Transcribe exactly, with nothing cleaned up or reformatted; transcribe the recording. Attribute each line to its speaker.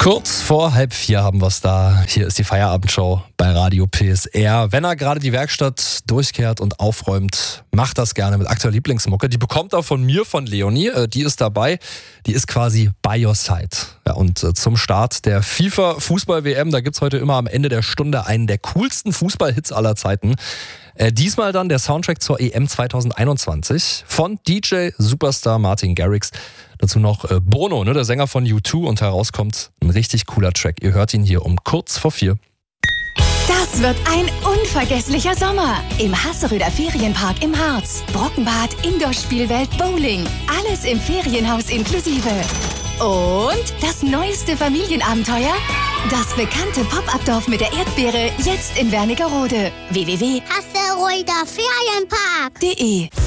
Speaker 1: Kurz vor halb vier haben wir es da. Hier ist die Feierabendshow bei Radio P S R. Wenn er gerade die Werkstatt durchkehrt und aufräumt, macht das gerne mit aktueller Lieblingsmucke. Die bekommt er von mir, von Leonie. Die ist dabei. Die ist quasi by your side. Ja, und zum Start der FIFA-Fußball-W M, da gibt's heute immer am Ende der Stunde einen der coolsten Fußball-Hits aller Zeiten. Äh, diesmal dann der Soundtrack zur E M zwanzig einundzwanzig von D J Superstar Martin Garrix. Dazu noch äh, Bono, ne, der Sänger von U zwei, und herauskommt ein richtig cooler Track. Ihr hört ihn hier um kurz vor vier.
Speaker 2: Das wird ein unvergesslicher Sommer im Hasseröder Ferienpark im Harz. Brockenbad, Indoor-Spielwelt, Bowling. Alles im Ferienhaus inklusive. Und das neueste Familienabenteuer? Das bekannte Pop-Up-Dorf mit der Erdbeere, jetzt in Wernigerode. w w w punkt hasseröder ferienpark punkt de